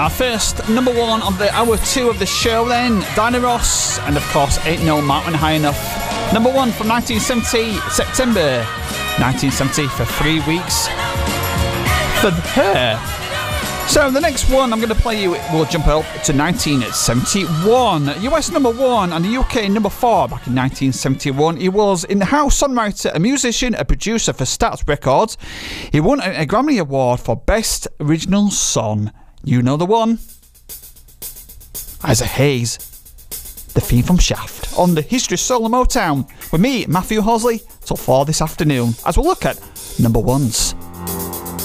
Our first number one on the hour 2 of the show then, Diana Ross, and of course Ain't No Mountain High Enough. Number 1 from 1970, September 1970, for 3 weeks for her. So the next one I'm going to play you will jump up to 1971. US number 1 and the UK number 4 back in 1971. He was in-house songwriter, a musician, a producer for Stax Records. He won a Grammy Award for Best Original Song. You know the one? Isaac Hayes, the theme from Shaft, on the History Soul and Motown, with me, Matthew Hosley, till 4 this afternoon, as we'll look at number ones.